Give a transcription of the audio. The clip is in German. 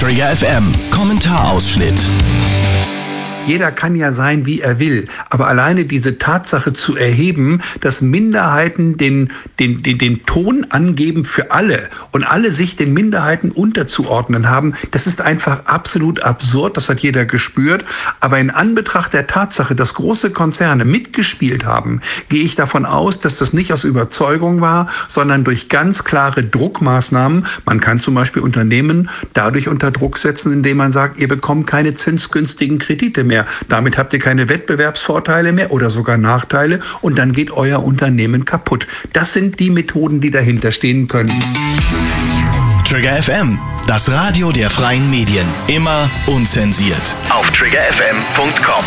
Trigger FM Kommentarausschnitt. Jeder kann ja sein, wie er will. Aber alleine diese Tatsache zu erheben, dass Minderheiten den Ton angeben für alle und alle sich den Minderheiten unterzuordnen haben, das ist einfach absolut absurd. Das hat jeder gespürt. Aber in Anbetracht der Tatsache, dass große Konzerne mitgespielt haben, gehe ich davon aus, dass das nicht aus Überzeugung war, sondern durch ganz klare Druckmaßnahmen. Man kann zum Beispiel Unternehmen dadurch unter Druck setzen, indem man sagt, ihr bekommt keine zinsgünstigen Kredite mehr. Damit habt ihr keine Wettbewerbsvorteile mehr oder sogar Nachteile und dann geht euer Unternehmen kaputt. Das sind die Methoden, die dahinter stehen können. Trigger FM, das Radio der freien Medien. Immer unzensiert. Auf triggerfm.com.